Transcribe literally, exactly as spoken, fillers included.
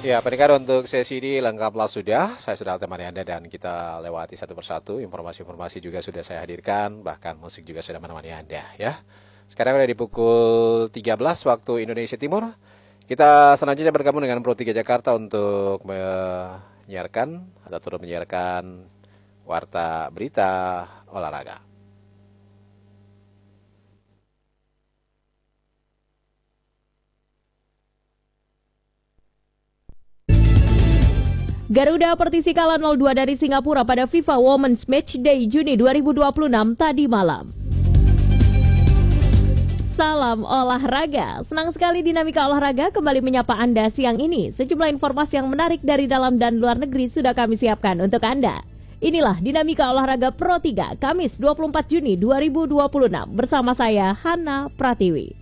Ya, pendengar untuk sesi ini lengkaplah sudah. Saya sudah temani Anda dan kita lewati satu persatu. Informasi-informasi juga sudah saya hadirkan, bahkan musik juga sudah menemani Anda ya. Sekarang sudah di pukul tiga belas waktu Indonesia Timur. Kita selanjutnya bergabung dengan Pro tiga Jakarta untuk menyiarkan atau turut menyiarkan warta berita olahraga. Garuda Pertisi kalah nol dua dari Singapura pada FIFA Women's Matchday Juni dua ribu dua puluh enam tadi malam. Salam olahraga. Senang sekali Dinamika Olahraga kembali menyapa Anda siang ini. Sejumlah informasi yang menarik dari dalam dan luar negeri sudah kami siapkan untuk Anda. Inilah Dinamika Olahraga Pro tiga Kamis dua puluh empat Juni dua ribu dua puluh enam bersama saya Hana Pratiwi.